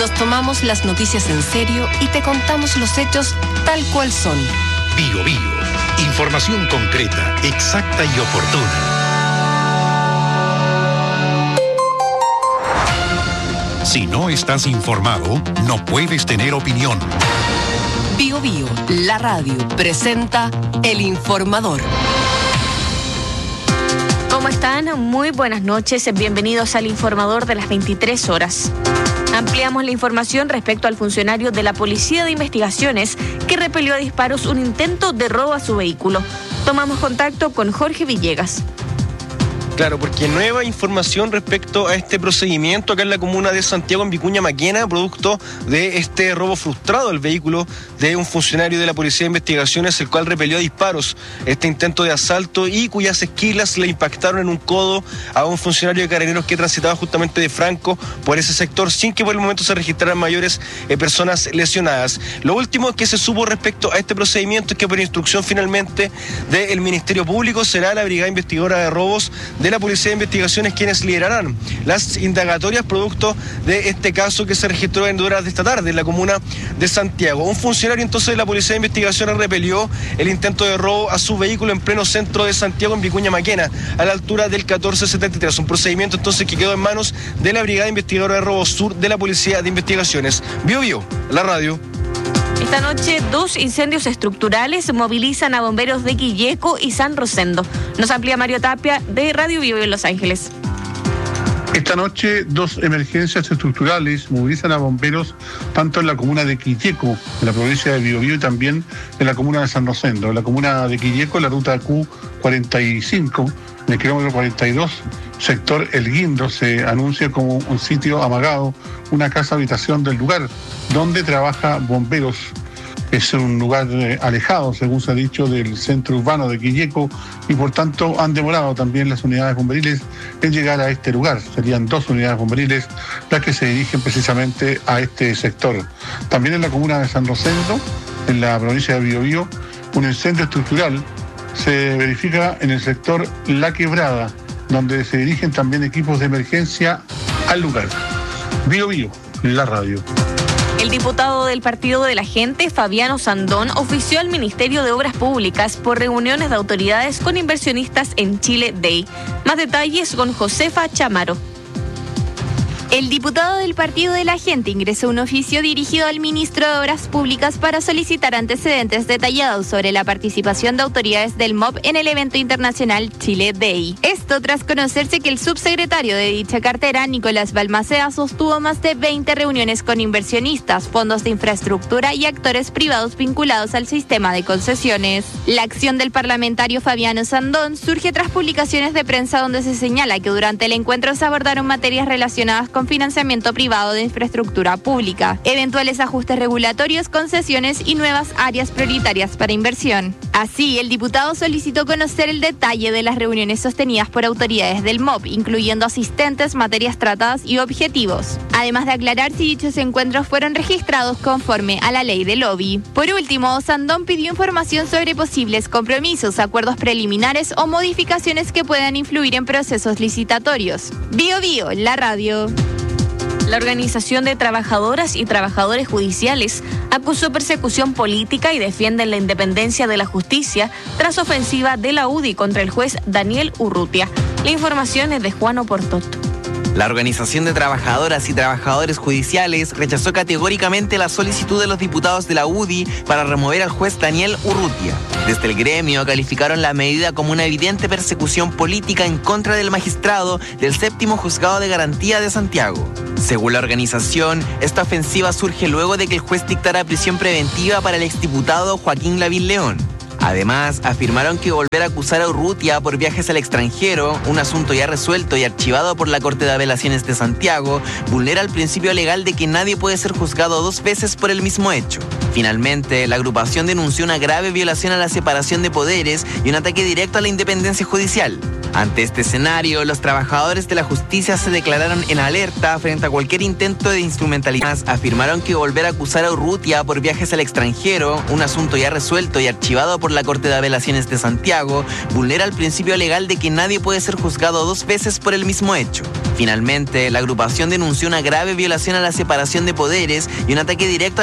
nos tomamos las noticias en serio y te contamos los hechos tal cual son. Bio Bio. Información concreta, exacta y oportuna. Si no estás informado, no puedes tener opinión. Bio Bio, la radio, presenta El Informador. ¿Cómo están? Muy buenas noches. Bienvenidos al Informador de las 23 horas. Ampliamos la información respecto al funcionario de la Policía de Investigaciones que repelió a disparos un intento de robo a su vehículo. Tomamos contacto con Jorge Villegas. Claro, porque nueva información respecto a este procedimiento acá en la comuna de Santiago, en Vicuña Maquena, producto de este robo frustrado al vehículo de un funcionario de la Policía de Investigaciones, el cual repelió a disparos este intento de asalto y cuyas esquilas le impactaron en un codo a un funcionario de Carabineros que transitaba justamente de Franco por ese sector, sin que por el momento se registraran mayores personas lesionadas. Lo último que se supo respecto a este procedimiento es que por instrucción finalmente del Ministerio Público será la Brigada Investigadora de Robos de la Policía de Investigaciones quienes liderarán las indagatorias producto de este caso que se registró en horas de esta tarde en la comuna de Santiago. Un funcionario entonces de la Policía de Investigaciones repelió el intento de robo a su vehículo en pleno centro de Santiago, en Vicuña Maquena, a la altura del 1473. Un procedimiento entonces que quedó en manos de la Brigada Investigadora de Robos Sur de la Policía de Investigaciones. Bio Bio, la radio. Esta noche, 2 incendios estructurales movilizan a bomberos de Quilleco y San Rosendo. Nos amplía Mario Tapia de Radio Bio Bio en Los Ángeles. Esta noche, 2 emergencias estructurales movilizan a bomberos tanto en la comuna de Quilleco, en la provincia de Biobío, y también en la comuna de San Rosendo. En la comuna de Quilleco, la ruta Q45, en el kilómetro 42, sector El Guindo, se anuncia como un sitio amagado, una casa habitación del lugar, donde trabaja bomberos. Es un lugar alejado, según se ha dicho, del centro urbano de Quilleco, y por tanto han demorado también las unidades bomberiles en llegar a este lugar. Serían 2 unidades bomberiles las que se dirigen precisamente a este sector. También en la comuna de San Rosendo, en la provincia de Biobío, un incendio estructural se verifica en el sector La Quebrada, donde se dirigen también equipos de emergencia al lugar. Bio Bio, la radio. El diputado del Partido de la Gente, Fabiano Sandón, ofició al Ministerio de Obras Públicas por reuniones de autoridades con inversionistas en Chile Day. Más detalles con Josefa Chamaro. El diputado del Partido de la Gente ingresó un oficio dirigido al ministro de Obras Públicas para solicitar antecedentes detallados sobre la participación de autoridades del MOP en el evento internacional Chile Day. Esto tras conocerse que el subsecretario de dicha cartera, Nicolás Balmaceda, sostuvo más de 20 reuniones con inversionistas, fondos de infraestructura y actores privados vinculados al sistema de concesiones. La acción del parlamentario Fabiano Sandón surge tras publicaciones de prensa donde se señala que durante el encuentro se abordaron materias relacionadas con financiamiento privado de infraestructura pública, eventuales ajustes regulatorios, concesiones y nuevas áreas prioritarias para inversión. Así, el diputado solicitó conocer el detalle de las reuniones sostenidas por autoridades del MOP, incluyendo asistentes, materias tratadas y objetivos, además de aclarar si dichos encuentros fueron registrados conforme a la ley de lobby. Por último, Sandón pidió información sobre posibles compromisos, acuerdos preliminares o modificaciones que puedan influir en procesos licitatorios. Bio Bio, la radio. La Organización de Trabajadoras y Trabajadores Judiciales acusó persecución política y defienden la independencia de la justicia tras ofensiva de la UDI contra el juez Daniel Urrutia. La información es de Juan Oportot. La Organización de Trabajadoras y Trabajadores Judiciales rechazó categóricamente la solicitud de los diputados de la UDI para remover al juez Daniel Urrutia. Desde el gremio calificaron la medida como una evidente persecución política en contra del magistrado del 7º Juzgado de Garantía de Santiago. Según la organización, esta ofensiva surge luego de que el juez dictara prisión preventiva para el exdiputado Joaquín Lavín León. Además, afirmaron que volver a acusar a Urrutia por viajes al extranjero, un asunto ya resuelto y archivado por la Corte de Apelaciones de Santiago, vulnera el principio legal de que nadie puede ser juzgado 2 veces por el mismo hecho. Finalmente, la agrupación denunció una grave violación a la separación de poderes y un ataque directo a la independencia judicial. Ante este escenario, los trabajadores de la justicia se declararon en alerta frente a cualquier intento de instrumentalizar. Afirmaron que volver a acusar a Urrutia por viajes al extranjero, un asunto ya resuelto y archivado por la Corte de Apelaciones de Santiago, vulnera el principio legal de que nadie puede ser juzgado 2 veces por el mismo hecho. Finalmente, la agrupación denunció una grave violación a la separación de poderes y un ataque directo